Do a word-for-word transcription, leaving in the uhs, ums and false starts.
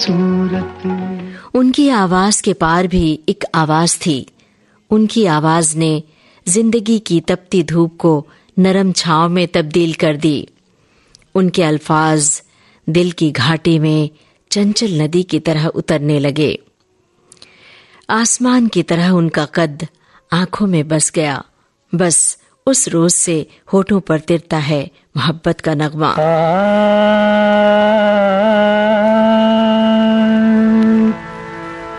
सूरत। उनकी आवाज के पार भी एक आवाज थी। उनकी आवाज ने जिंदगी की तपती धूप को नरम छांव में तब्दील कर दी। उनके अल्फाज दिल की घाटी में चंचल नदी की तरह उतरने लगे। आसमान की तरह उनका कद आंखों में बस गया। बस उस रोज से होठों पर तिरता है मोहब्बत का नगमा।